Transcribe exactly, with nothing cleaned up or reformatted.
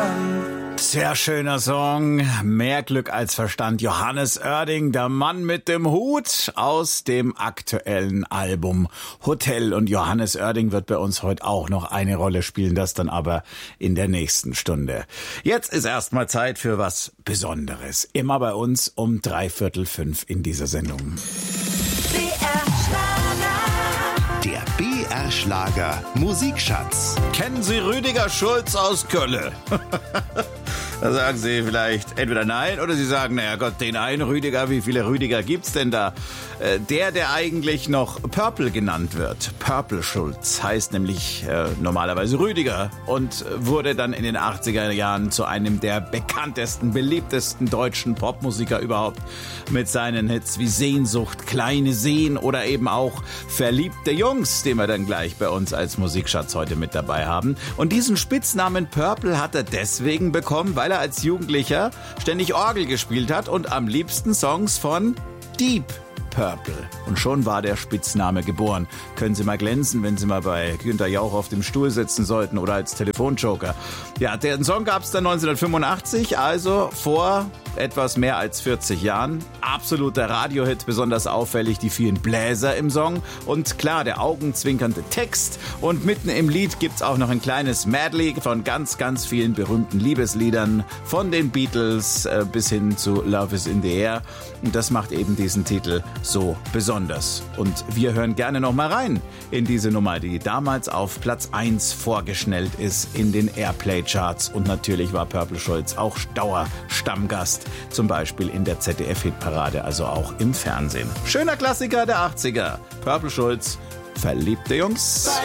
Verstand. Sehr schöner Song. Mehr Glück als Verstand. Johannes Oerding, der Mann mit dem Hut aus dem aktuellen Album Hotel. Und Johannes Oerding wird bei uns heute auch noch eine Rolle spielen, das dann aber in der nächsten Stunde. Jetzt ist erstmal Zeit für was Besonderes. Immer bei uns um dreiviertel fünf in dieser Sendung. Der B R-Schlager Musikschatz. Kennen Sie Rüdiger Schulz aus Kölle? Da sagen Sie vielleicht entweder nein oder Sie sagen, naja Gott, den einen Rüdiger, wie viele Rüdiger gibt's denn da? Äh, der, der eigentlich noch Purple genannt wird. Purple Schulz heißt nämlich äh, normalerweise Rüdiger und wurde dann in den achtziger Jahren zu einem der bekanntesten, beliebtesten deutschen Popmusiker überhaupt mit seinen Hits wie Sehnsucht, Kleine Seen oder eben auch Verliebte Jungs, den wir dann gleich bei uns als Musikschatz heute mit dabei haben. Und diesen Spitznamen Purple hat er deswegen bekommen, weil er als Jugendlicher ständig Orgel gespielt hat und am liebsten Songs von Deep Purple. Und schon war der Spitzname geboren. Können Sie mal glänzen, wenn Sie mal bei Günter Jauch auf dem Stuhl sitzen sollten oder als Telefonjoker. Ja, den Song gab es dann neunzehnhundertfünfundachtzig, also vor etwas mehr als vierzig Jahren. Absoluter Radiohit, besonders auffällig die vielen Bläser im Song und klar, der augenzwinkernde Text. Und mitten im Lied gibt's auch noch ein kleines Medley von ganz, ganz vielen berühmten Liebesliedern, von den Beatles äh, bis hin zu Love is in the Air. Und das macht eben diesen Titel so besonders. Und wir hören gerne noch mal rein in diese Nummer, die damals auf Platz eins vorgeschnellt ist in den Airplay-Charts. Und natürlich war Purple Schulz auch Dauerstammgast, zum Beispiel in der Z D F-Hitparade, also auch im Fernsehen. Schöner Klassiker der achtziger. Purple Schulz, Verliebte Jungs.